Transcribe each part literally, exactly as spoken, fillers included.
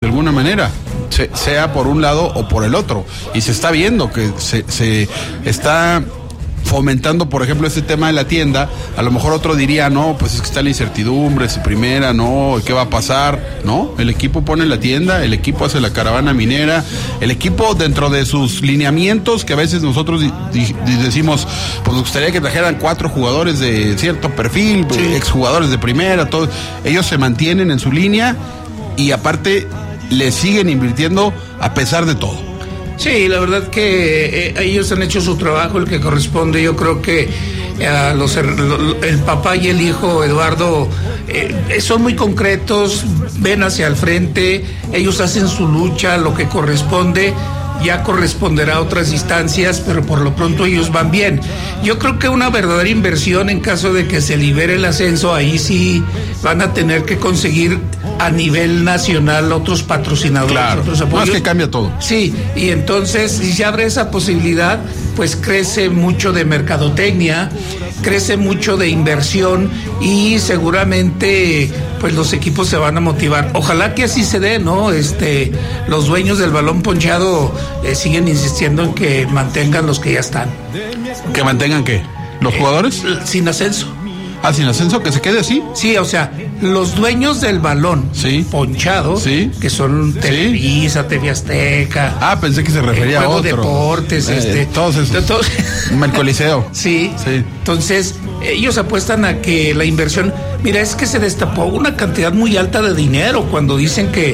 alguna manera, se, sea por un lado o por el otro, y se está viendo que se, se está fomentando, por ejemplo, este tema de la tienda. A lo mejor otro diría, no, pues es que está la incertidumbre, es primera, no, ¿qué va a pasar? No, el equipo pone la tienda, el equipo hace la caravana minera, el equipo dentro de sus lineamientos, que a veces nosotros di- di- decimos, pues nos gustaría que trajeran cuatro jugadores de cierto perfil, sí, exjugadores de primera, todos, ellos se mantienen en su línea y aparte le siguen invirtiendo a pesar de todo. Sí, la verdad que eh, ellos han hecho su trabajo, el que corresponde. Yo creo que eh, los, el papá y el hijo, Eduardo, eh, son muy concretos, ven hacia el frente, ellos hacen su lucha, lo que corresponde. Ya corresponderá a otras instancias, pero por lo pronto ellos van bien. Yo creo que una verdadera inversión en caso de que se libere el ascenso, ahí sí van a tener que conseguir a nivel nacional otros patrocinadores, claro, otros apoyos. Más que cambia todo. Sí, y entonces si se abre esa posibilidad, pues crece mucho de mercadotecnia, crece mucho de inversión y seguramente pues los equipos se van a motivar. Ojalá que así se dé, ¿no? Este, los dueños del balón ponchado eh, siguen insistiendo en que mantengan los que ya están. ¿Que mantengan qué? ¿Los eh, jugadores? Sin ascenso. Ah, sin ascenso, que se quede así. Sí, o sea, los dueños del balón sí, ponchado, sí, que son Televisa, sí, T V Azteca. Ah, pensé que se refería a otro. Deportes, eh, este, todos esos. Todos, el Coliseo. Sí, sí. Entonces, ellos apuestan a que la inversión, mira, es que se destapó una cantidad muy alta de dinero cuando dicen que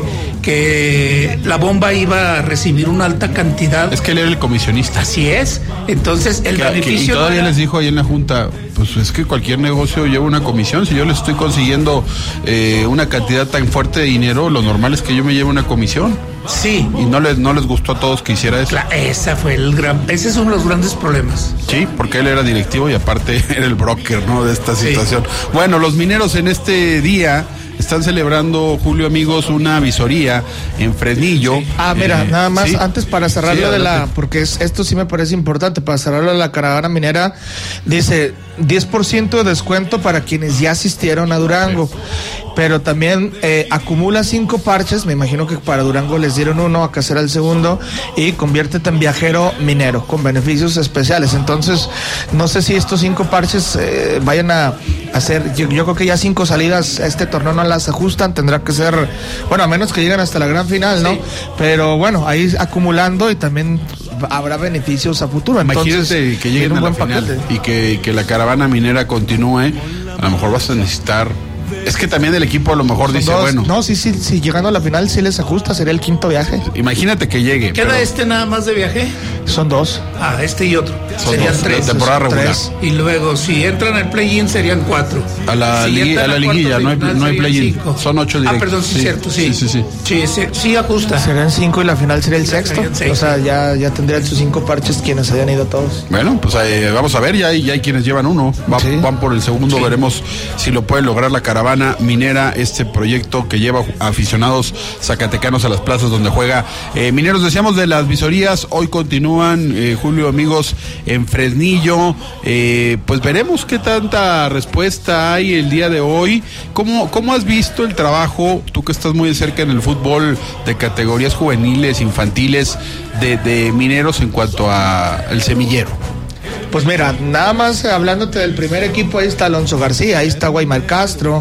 que la bomba iba a recibir una alta cantidad. Es que él era el comisionista. Así es. Entonces, el que, beneficio... Que, y todavía era... les dijo ahí en la Junta, pues es que cualquier negocio lleva una comisión. Si yo les estoy consiguiendo eh, una cantidad tan fuerte de dinero, lo normal es que yo me lleve una comisión. Sí. Y no les, no les gustó a todos que hiciera eso. Claro, esa fue el gran... Ese es uno de los grandes problemas. Sí, porque él era directivo y aparte era el broker, ¿no? De esta situación. Sí. Bueno, los mineros en este día... están celebrando, Julio, amigos, una visoría en Fresnillo. Sí. Ah, mira, eh, nada más, ¿sí? Antes para cerrarlo sí, de la, porque es, esto sí me parece importante, para cerrarlo de la caravana minera, dice diez por ciento de descuento para quienes ya asistieron a Durango, pero también eh, acumula cinco parches, me imagino que para Durango les dieron uno, acá será el segundo, y conviértete en viajero minero, con beneficios especiales. Entonces, no sé si estos cinco parches eh, vayan a hacer, yo, yo creo que ya cinco salidas a este torneo no las ajustan, tendrá que ser, bueno, a menos que lleguen hasta la gran final, ¿no? Sí. Pero bueno, ahí acumulando y también habrá beneficios a futuro. Imagínate Entonces, que lleguen a la final y que, que la caravana minera continúe, a lo mejor vas a necesitar... Es que también el equipo a lo mejor Son dice, dos, bueno... No, sí, sí, sí, llegando a la final sí les ajusta, sería el quinto viaje. Imagínate que llegue. ¿Queda pero... este nada más de viaje? Son dos. Ah, este y otro. Son serían dos, tres. La temporada regular. Tres. Y luego, si entran al play-in, serían cuatro. A la, si ligui, a la liguilla, no hay, no hay play-in. Son ocho directos. Ah, perdón, sí, sí, cierto, sí. Sí, sí, sí. Sí, sí, sí ajusta. Serían cinco y la final sería el sexto. O sea, ya, ya tendrían sus cinco parches quienes hayan ido todos. Bueno, pues eh, vamos a ver, ya hay, ya hay quienes llevan uno. Va, sí. Van por el segundo, sí. Veremos si lo puede lograr la caravana minera, este proyecto que lleva aficionados zacatecanos a las plazas donde juega eh, Mineros. Decíamos de las visorías, hoy continúan, eh, Julio, amigos, en Fresnillo. Eh, pues veremos qué tanta respuesta hay el día de hoy. ¿Cómo, cómo has visto el trabajo, tú que estás muy de cerca en el fútbol de categorías juveniles, infantiles, de, de Mineros en cuanto a el semillero? Pues mira, nada más hablándote del primer equipo, ahí está Alonso García, ahí está Guaymar Castro,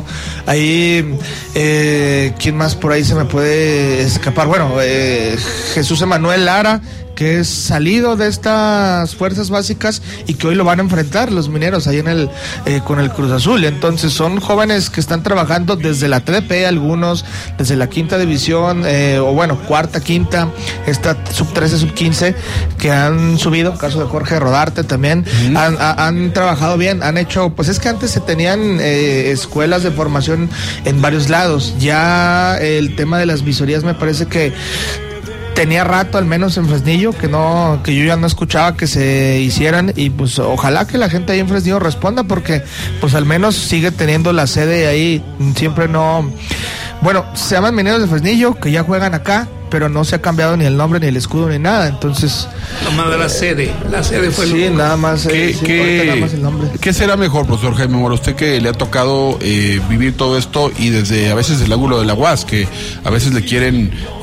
ahí, eh, ¿quién más por ahí se me puede escapar? Bueno, eh, Jesús Emanuel Lara, que es salido de estas fuerzas básicas y que hoy lo van a enfrentar los Mineros ahí en el eh, con el Cruz Azul. Entonces son jóvenes que están trabajando desde la T D P, algunos desde la quinta división, eh, o bueno, cuarta, quinta, esta sub trece, sub quince, que han subido, caso de Jorge Rodarte también, uh-huh. han, han, han trabajado bien, han hecho, pues es que antes se tenían eh, escuelas de formación en varios lados, ya el tema de las visorías me parece que tenía rato, al menos en Fresnillo, que no, que yo ya no escuchaba que se hicieran, y pues ojalá que la gente ahí en Fresnillo responda, porque pues al menos sigue teniendo la sede ahí, siempre no, bueno, se llaman Mineros de Fresnillo, que ya juegan acá, pero no se ha cambiado ni el nombre, ni el escudo, ni nada, entonces... Nomás de la sede, la sede fue... Sí, el... nada más, ¿Qué, eh, sí, qué, nada más el nombre. ¿Qué será mejor, profesor Jaime Mora? Usted que le ha tocado eh, vivir todo esto y desde a veces el ángulo de la U A S, que a veces le quieren...